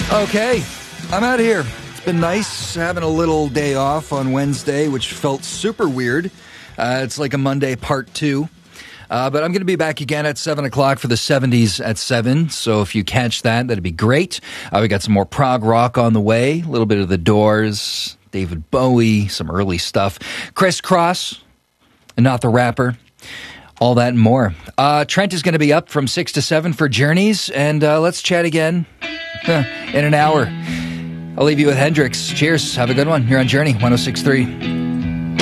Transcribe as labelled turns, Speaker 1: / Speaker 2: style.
Speaker 1: Okay, I'm out of here. It's been nice having a little day off on Wednesday, which felt super weird. It's like a Monday part 2. But I'm going to be back again at 7 o'clock for the 70s at 7. So if you catch that, that'd be great. We got some more prog rock on the way, a little bit of The Doors, David Bowie, some early stuff. Criss Cross, and Not the Rapper. All that and more. Trent is going to be up from 6 to 7 for Journeys, and let's chat again in an hour. I'll leave you with Hendrix. Cheers. Have a good one. You're on Journey 106.3.